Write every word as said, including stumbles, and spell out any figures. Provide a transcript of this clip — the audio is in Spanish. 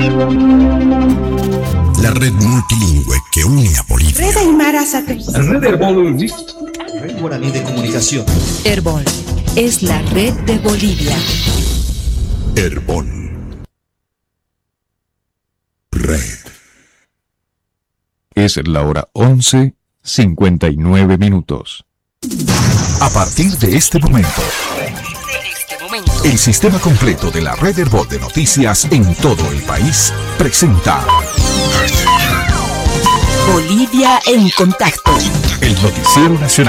La red multilingüe que une a Bolivia. Red Aymara Satélite. Red Herbol. Red Guaraní de Comunicación. Herbol es la red de Bolivia. Herbol. Red. Es la hora once, cincuenta y nueve minutos. A partir de este momento, el sistema completo de la red Herbol de noticias en todo el país presenta Bolivia en contacto. el noticiero nacional.